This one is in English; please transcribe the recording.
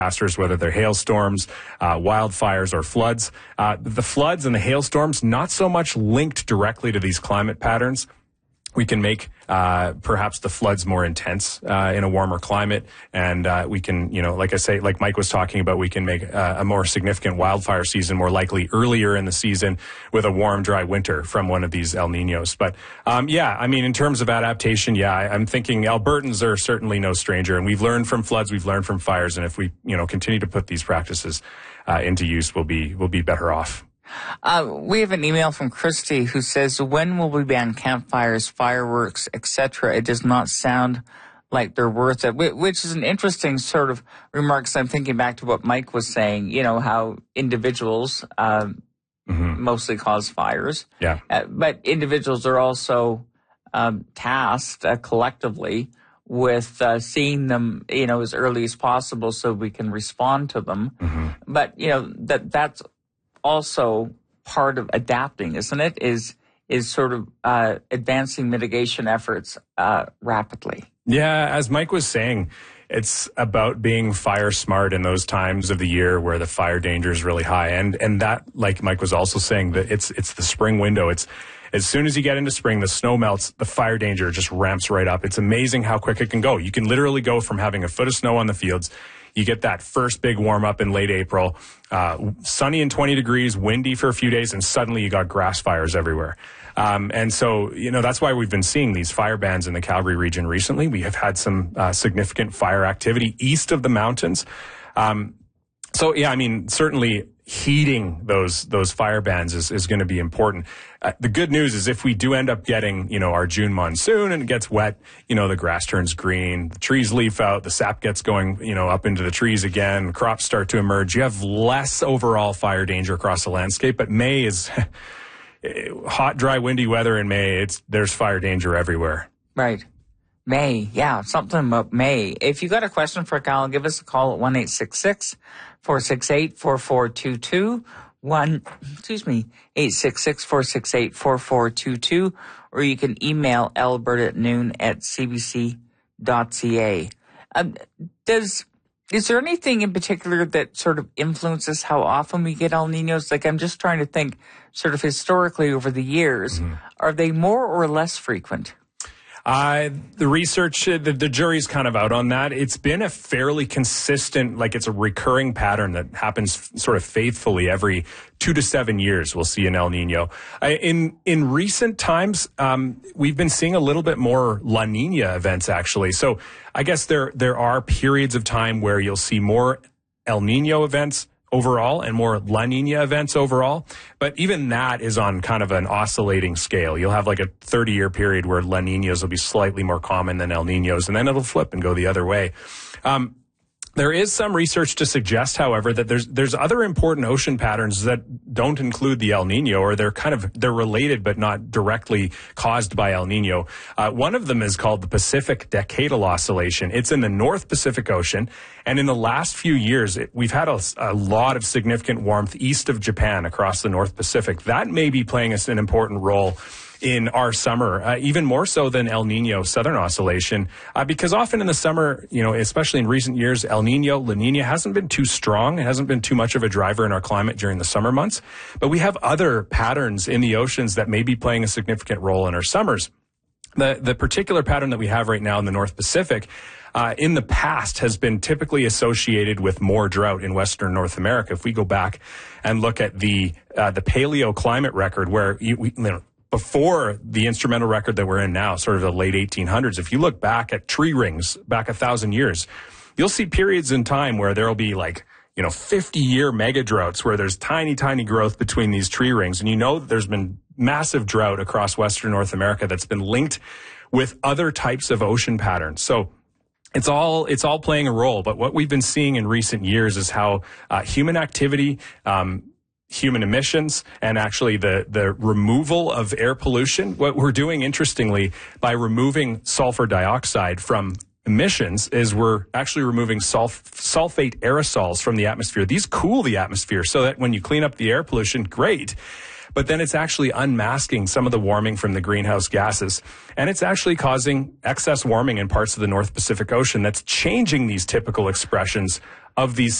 disasters, whether they're hailstorms, wildfires, or floods. The floods and the hailstorms, not so much linked directly to these climate patterns. We can make perhaps the floods more intense in a warmer climate, and we can, like I say, like Mike was talking about, we can make a more significant wildfire season more likely earlier in the season with a warm, dry winter from one of these El Niños. But in terms of adaptation, I'm thinking Albertans are certainly no stranger, and we've learned from floods, we've learned from fires, and if we, continue to put these practices into use, we'll be better off. We have an email from Christy who says, when will we ban campfires, fireworks, etc.? It does not sound like they're worth it, which is an interesting sort of remark. I'm thinking back to what Mike was saying, how individuals mostly cause fires. Yeah. But individuals are also tasked collectively with seeing them, as early as possible so we can respond to them. Mm-hmm. But, that's also part of adapting, isn't it? Is sort of advancing mitigation efforts rapidly. Yeah, as Mike was saying, it's about being fire smart in those times of the year where the fire danger is really high. And that, like Mike was also saying, that it's the spring window. It's as soon as you get into spring, the snow melts, the fire danger just ramps right up. It's amazing how quick it can go. You can literally go from having a foot of snow on the fields. You get that first big warm up in late April, sunny and 20 degrees, windy for a few days, and suddenly you got grass fires everywhere. And so, that's why we've been seeing these fire bans in the Calgary region recently. We have had some significant fire activity east of the mountains. Certainly heeding those fire bans is going to be important. The good news is if we do end up getting, our June monsoon and it gets wet, the grass turns green, the trees leaf out, the sap gets going, up into the trees again, crops start to emerge. You have less overall fire danger across the landscape, but May is hot, dry, windy weather in May. There's fire danger everywhere. Right. May. Yeah. Something about May. If you got a question for Kyle, give us a call at 1-866-468-4422. 866-468-4422, or you can email alberta@noon@cbc.ca. Is there anything in particular that sort of influences how often we get El Niños? Like, I'm just trying to think sort of historically over the years, are they more or less frequent? The research, the jury's kind of out on that. It's been a fairly consistent, it's a recurring pattern that happens sort of faithfully every 2 to 7 years. We'll see an El Nino. In recent times, we've been seeing a little bit more La Nina events, actually. So I guess there are periods of time where you'll see more El Nino events overall and more La Nina events overall. But even that is on kind of an oscillating scale. You'll have like a 30-year period where La Ninas will be slightly more common than El Ninos, and then it'll flip and go the other way. There is some research to suggest, however, that there's other important ocean patterns that don't include the El Nino, or they're related but not directly caused by El Nino. One of them is called the Pacific Decadal Oscillation. It's in the North Pacific Ocean, and in the last few years, we've had a lot of significant warmth east of Japan across the North Pacific. That may be playing an important role in our summer, even more so than El Nino Southern Oscillation, because often in the summer, especially in recent years, El Nino, La Nina hasn't been too strong. It hasn't been too much of a driver in our climate during the summer months. But we have other patterns in the oceans that may be playing a significant role in our summers. The particular pattern that we have right now in the North Pacific, in the past has been typically associated with more drought in Western North America. If we go back and look at the paleoclimate record, where before the instrumental record that we're in now, sort of the late 1800s, if you look back at tree rings back 1,000 years, you'll see periods in time where there'll be 50-year mega droughts where there's tiny, tiny growth between these tree rings. And that there's been massive drought across Western North America that's been linked with other types of ocean patterns. So it's all playing a role. But what we've been seeing in recent years is how human activity, human emissions, and actually the removal of air pollution. What we're doing, interestingly, by removing sulfur dioxide from emissions is we're actually removing sulfate aerosols from the atmosphere. These cool the atmosphere so that when you clean up the air pollution, great. But then it's actually unmasking some of the warming from the greenhouse gases. And it's actually causing excess warming in parts of the North Pacific Ocean that's changing these typical expressions of these